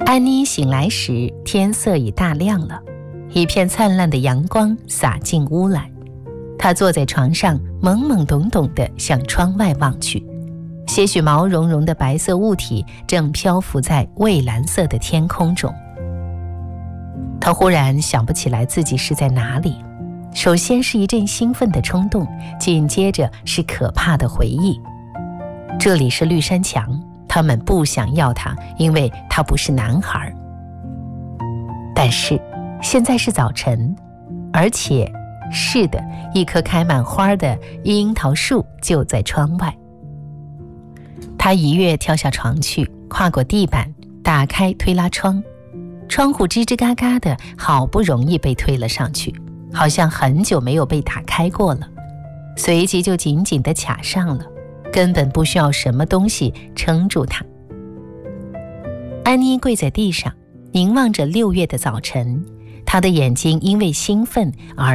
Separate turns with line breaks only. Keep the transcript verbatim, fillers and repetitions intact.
安妮醒来时，天色已大亮了，一片灿烂的阳光洒进屋来。她坐在床上，懵懵懂懂地向窗外望去，些许毛茸茸的白色物体正漂浮在蔚蓝色的天空中。她忽然想不起来自己是在哪里，首先是一阵兴奋的冲动，紧接着是可怕的回忆。这里是绿山墙，他们不想要他，因为他不是男孩。但是现在是早晨，而且是的，一棵开满花的樱桃树就在窗外。他一跃跳下床去，跨过地板，打开推拉窗，窗户吱吱嘎嘎的，好不容易被推了上去，好像很久没有被打开过了，随即就紧紧地卡上了，根本不需要什么东西撑住它。安妮跪在地上，凝望着六月的早晨，她的眼睛因为兴奋而